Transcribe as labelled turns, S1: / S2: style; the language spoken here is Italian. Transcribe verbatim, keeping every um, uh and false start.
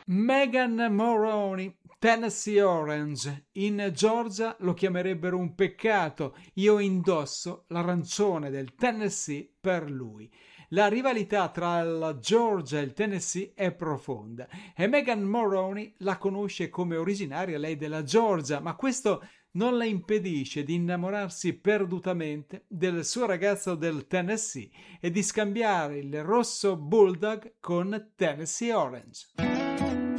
S1: Megan Moroney, Tennessee Orange. In Georgia lo chiamerebbero un peccato. Io indosso l'arancione del Tennessee per lui. La rivalità tra la Georgia e il Tennessee è profonda e Megan Moroney la conosce come originaria lei della Georgia, ma questo non la impedisce di innamorarsi perdutamente del suo ragazzo del Tennessee e di scambiare il rosso Bulldog con Tennessee Orange.